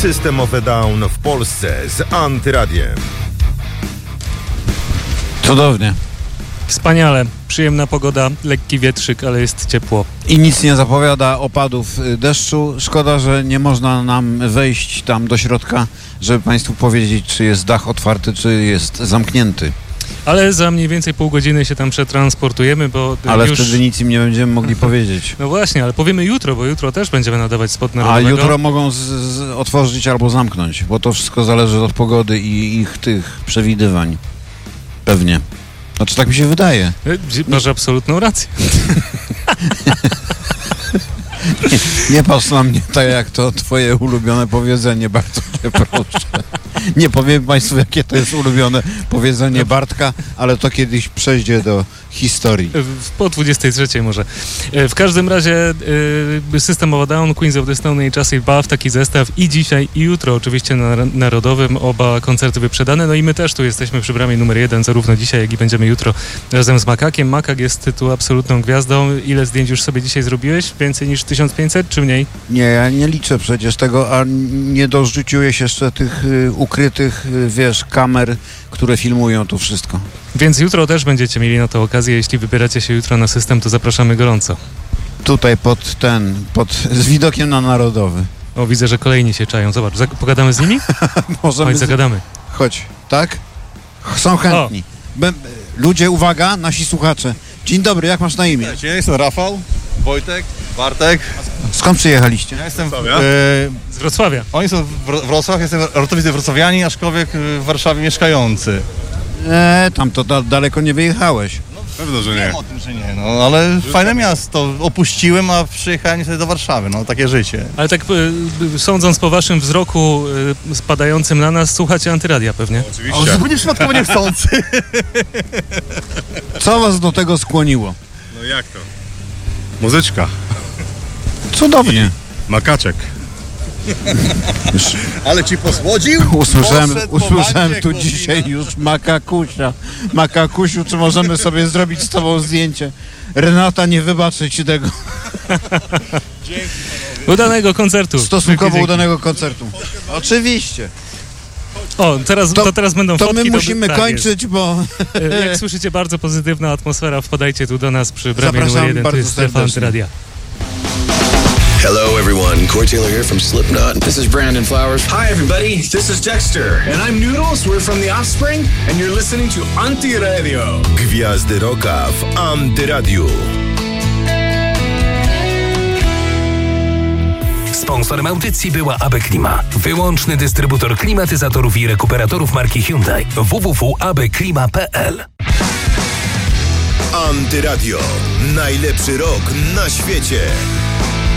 System of a Down w Polsce z Antyradiem. Cudownie. Wspaniale. Przyjemna pogoda, lekki wietrzyk, ale jest ciepło. I nic nie zapowiada opadów deszczu. Szkoda, że nie można nam wejść tam do środka, żeby Państwu powiedzieć, czy jest dach otwarty, czy jest zamknięty. Ale za mniej więcej pół godziny się tam przetransportujemy, bo Ale już... wtedy nic im nie będziemy mogli powiedzieć. No właśnie, ale powiemy jutro, bo jutro też będziemy nadawać spot narodowego. A jutro mogą otworzyć albo zamknąć, bo to wszystko zależy od pogody i ich tych przewidywań. Pewnie. Znaczy tak mi się wydaje. Masz absolutną rację. Nie patrz na mnie tak jak to twoje ulubione powiedzenie, bardzo cię proszę. Nie powiem Państwu, jakie to jest ulubione powiedzenie Bartka, ale to kiedyś przejdzie do historii. Po 23 może. W każdym razie System of a Down, Queens of the Stone Age, Acid Bath, taki zestaw i dzisiaj i jutro oczywiście na Narodowym, oba koncerty wyprzedane, no i my też tu jesteśmy przy bramie numer 1, zarówno dzisiaj, jak i będziemy jutro razem z Makakiem. Makak jest tu absolutną gwiazdą. Ile zdjęć już sobie dzisiaj zrobiłeś? Więcej niż 1500 czy mniej? Nie, ja nie liczę przecież tego, a nie dorzuciłeś jeszcze tych ukrytych, wiesz, kamer, które filmują to wszystko. Więc jutro też będziecie mieli na to okazję. Jeśli wybieracie się jutro na system, to zapraszamy gorąco. Tutaj z widokiem na Narodowy. O, widzę, że kolejni się czają. Zobacz, pogadamy z nimi? Chodź, zagadamy. Chodź, tak? Są chętni. Ludzie, uwaga, nasi słuchacze. Dzień dobry, jak masz na imię? Ja jestem Rafał, Wojtek, Bartek. Skąd przyjechaliście? Ja jestem z Wrocławia. Oni są Wrocław, jestem rotowicy wrocławiani, aczkolwiek w Warszawie mieszkający. Tam to daleko nie wyjechałeś. No, pewno, że nie. Wiem o tym, że nie, no ale fajne miasto. Opuściłem, a przyjechałem niestety do Warszawy, no takie życie. Ale tak sądząc po waszym wzroku spadającym na nas, słuchacie Antyradia pewnie? No, oczywiście. O, zupełnie przypadkowo niechcący. Co was do tego skłoniło? No jak to? Muzyczka. Cudownie. Makaczek. Ale ci posłodził? Usłyszałem tu dzisiaj już Makakusia. Makakusiu, czy możemy sobie zrobić z tobą zdjęcie? Renata nie wybaczy ci tego. Dzięki. Udanego koncertu. Stosunkowo udanego koncertu. Oczywiście. O, teraz będą fotki. To my musimy kończyć, bo... Jak słyszycie, bardzo pozytywna atmosfera. Wpadajcie tu do nas przy bramie numer 1. To jest strefa Antyradia. Hello everyone, Corey Taylor here from Slipknot. This is Brandon Flowers. Hi everybody, this is Dexter. And I'm Noodles, we're from The Offspring, and you're listening to Antyradio. Gwiazdy rocka w Antyradiu. Sponsorem audycji była AB Klima. Wyłączny dystrybutor klimatyzatorów i rekuperatorów marki Hyundai. www.abklima.pl. Antyradio. Najlepszy rock na świecie.